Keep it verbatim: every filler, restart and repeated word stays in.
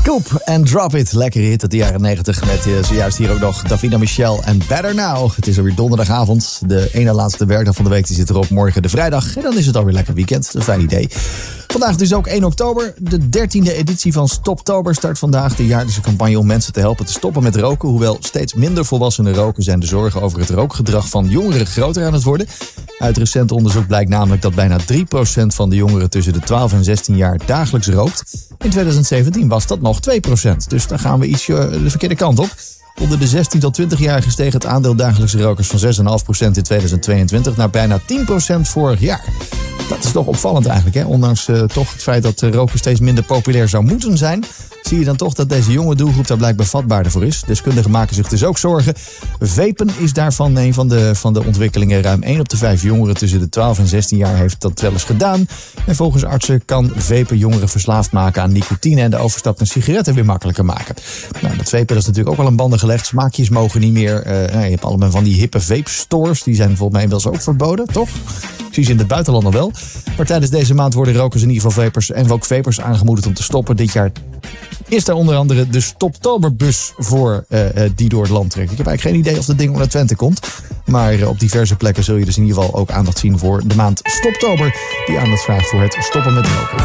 Scoop and Drop It. Lekkere hit uit de jaren negentig met uh, zojuist hier ook nog Davina Michelle en Better Now. Het is alweer donderdagavond. De ene laatste werkdag van de week die zit erop. Morgen de vrijdag. En dan is het alweer lekker weekend. Een fijn idee. Vandaag dus ook één oktober. De dertiende editie van Stoptober start vandaag. De jaarlijkse campagne om mensen te helpen te stoppen met roken. Hoewel steeds minder volwassenen roken, zijn de zorgen over het rookgedrag van jongeren groter aan het worden. Uit recent onderzoek blijkt namelijk dat bijna drie procent van de jongeren tussen de twaalf en zestien jaar dagelijks rookt. In twintig zeventien was dat nog twee procent. Dus daar gaan we ietsje de verkeerde kant op. Onder de zestien tot twintig-jarigen steeg het aandeel dagelijkse rokers van zes komma vijf procent in twintig tweeëntwintig naar bijna tien procent vorig jaar. Dat is toch opvallend eigenlijk, hè? Ondanks uh, toch het feit dat uh, roken steeds minder populair zou moeten zijn, zie je dan toch dat deze jonge doelgroep daar blijkbaar vatbaarder voor is. Deskundigen maken zich dus ook zorgen. Vapen is daarvan een van de, van de ontwikkelingen. Ruim één op de vijf jongeren tussen de twaalf en zestien jaar heeft dat wel eens gedaan. En volgens artsen kan vapen jongeren verslaafd maken aan nicotine en de overstap naar sigaretten weer makkelijker maken. Nou, dat vapen is natuurlijk ook wel aan banden gelegd. Smaakjes mogen niet meer. Uh, nou, je hebt allemaal van die hippe vape-stores. Die zijn volgens mij inmiddels ook verboden, toch? Ik zie ze in het buitenland nog wel. Maar tijdens deze maand worden rokers in ieder geval vapers en ook vapers aangemoedigd om te stoppen. Dit jaar is daar onder andere de Stoptoberbus voor uh, uh, die door het land trekt. Ik heb eigenlijk geen idee of dat ding naar Twente komt. Maar uh, op diverse plekken zul je dus in ieder geval ook aandacht zien voor de maand Stoptober. Die aandacht vraagt voor het stoppen met roken.